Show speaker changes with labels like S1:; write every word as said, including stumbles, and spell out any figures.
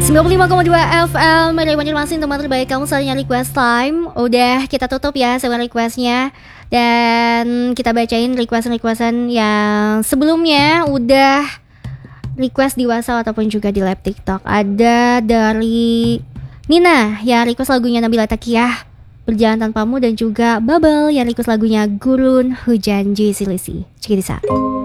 S1: sembilan puluh lima koma dua F M dari Banjarmasin, teman terbaik kamu selalu request time. Udah kita tutup ya sama requestnya. Dan kita bacain request-requestan yang sebelumnya udah request di WhatsApp ataupun juga di live TikTok. Ada dari Nina yang request lagunya Nabila Takiyah, Berjalan Tanpamu, dan juga Bubble yang request lagunya Gurun Hujan Juicy Lucy. Cekidisa.